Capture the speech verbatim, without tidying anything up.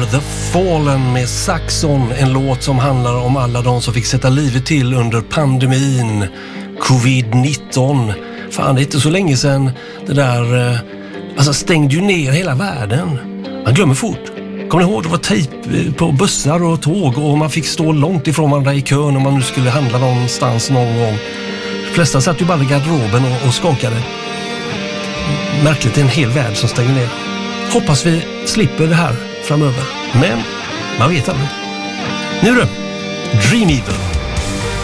The Fallen med Saxon, en låt som handlar om alla de som fick sätta livet till under pandemin, covid nitton. Fan, det är inte så länge sedan det där eh, alltså stängde ju ner hela världen. Man glömmer fort. Kommer ni ihåg, det var tejp på bussar och tåg och man fick stå långt ifrån varandra i kön om man nu skulle handla någonstans någon gång. De flesta satt ju bara i garderoben och, och skakade. Märkligt, det är en hel värld som stänger ner. Hoppas vi slipper det här framöver. Men man vet aldrig. Nu då, Dream Evil.